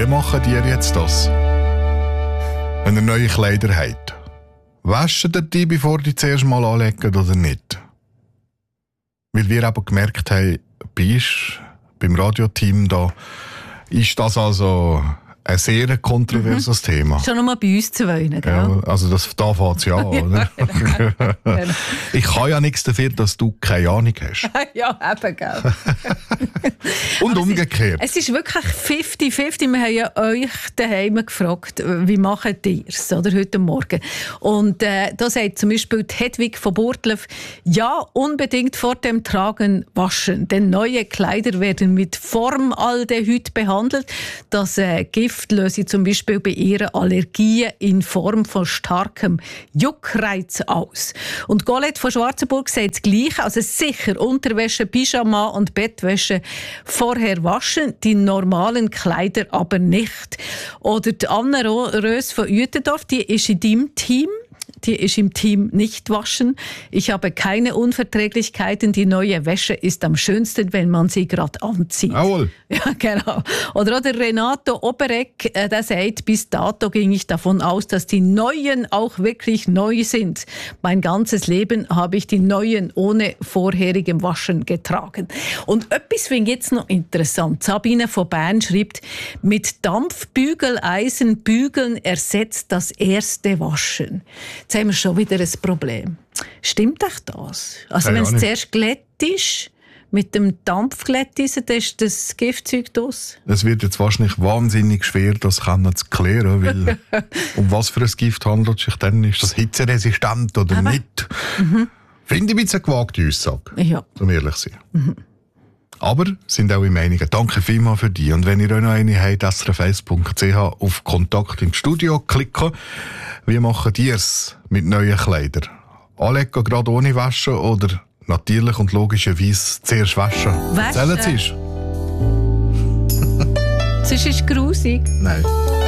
Wie machen ihr jetzt das? Wenn ihr neue Kleider habt, wascht ihr die, bevor die zuerst mal anlegen oder nicht? Weil wir aber gemerkt haben, beim Radioteam da, ist das also ein sehr kontroverses Thema. Schon nur bei uns zwei, gell? Ja, also da fängt es ja an, oder? Ich kann ja nichts dafür, dass du keine Ahnung hast. Ja, eben, gell? Und umgekehrt. Es ist wirklich 50-50. Wir haben ja euch daheim gefragt, wie macht ihr es, oder, heute Morgen? Und da sagt zum Beispiel die Hedwig von Burtlev, ja, unbedingt vor dem Tragen waschen, denn neue Kleider werden mit Formaldehyd behandelt. Das Gift löse zum Beispiel bei ihr Allergien in Form von starkem Juckreiz aus. Und Colette von Schwarzenburg sagt das Gleiche, also sicher Unterwäsche, Pyjama und Bettwäsche vorher waschen, die normalen Kleider aber nicht. Oder die Anna Rös von Uetendorf, die ist in deinem Team. Die ist im Team nicht waschen. Ich habe keine Unverträglichkeiten. Die neue Wäsche ist am schönsten, wenn man sie gerade anzieht. Jawohl. Ja, genau. Oder Renato Obereck, der sagt, bis dato ging ich davon aus, dass die Neuen auch wirklich neu sind. Mein ganzes Leben habe ich die Neuen ohne vorherigem Waschen getragen. Und etwas finde ich jetzt noch interessant. Sabine von Bern schreibt, mit Dampfbügeleisen bügeln ersetzt das erste Waschen. Jetzt haben wir schon wieder ein Problem. Stimmt echt das? Also wenn es zuerst glatt ist, mit dem Dampfglätteisen, dann ist das Giftzeug draus? Es wird jetzt wahrscheinlich wahnsinnig schwer, das zu klären, weil um was für ein Gift handelt es sich denn? Ist das hitzeresistent oder nicht? Finde ich ein bisschen eine gewagte Aussage, um ehrlich zu sein. Aber sind auch in Meinungen. Danke vielmals für die. Und wenn ihr auch noch eine habt, srf1.ch auf Kontakt ins Studio klicken. Wie machen ihr es mit neuen Kleidern? Anlegen gerade ohne Waschen oder natürlich und logischerweise zuerst waschen? Zählen Sie es? Sonst ist es grusig. Nein.